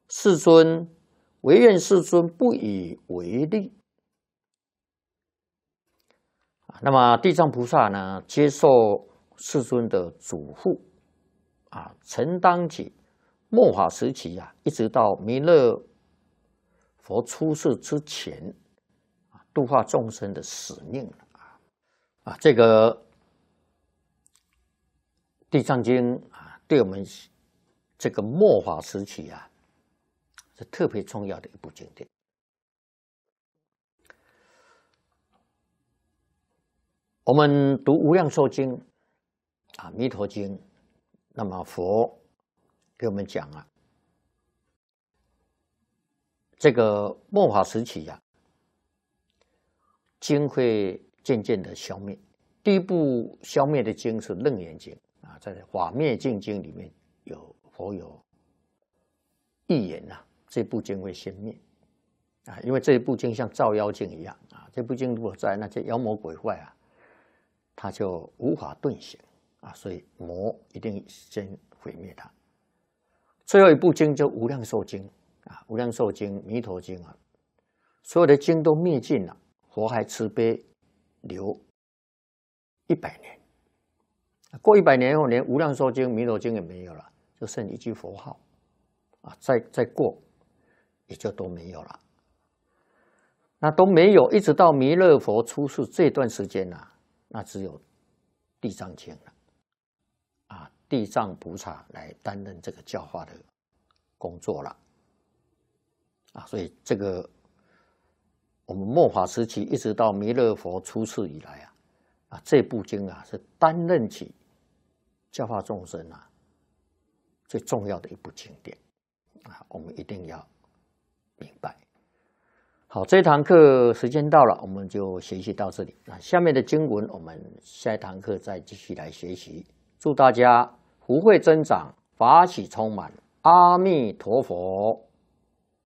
世尊，唯愿世尊不以为利。那么地藏菩萨呢，接受世尊的嘱咐承担起末法时期一直到弥勒佛出世之前度化众生的使命这个地藏经对我们这个末法时期是特别重要的一部经典。我们读无量寿经弥陀经，那么佛给我们讲这个末法时期经会渐渐的消灭。第一部消灭的经是《楞严经》在《法灭尽经》里面佛有预言这部经会先灭因为这一部经像照妖镜一样这部经如果在，那些妖魔鬼怪它就无法遁形所以魔一定先毁灭它。最后一部经就《无量寿经》无量寿经、弥陀经所有的经都灭尽了，佛还慈悲留100年。过100年后，连《无量寿经》、弥陀经也没有了，就剩一句佛号再过也就都没有了。那都没有，一直到弥勒佛出世这段时间那只有地藏经了地藏菩萨来担任这个教化的工作了所以这个我们末法时期一直到弥勒佛出世以来这部经是担任起教化众生最重要的一部经典我们一定要明白。好，这堂课时间到了，我们就学习到这里。下面的经文我们下一堂课再继续来学习。祝大家福慧增长，法喜充满。阿弥陀佛。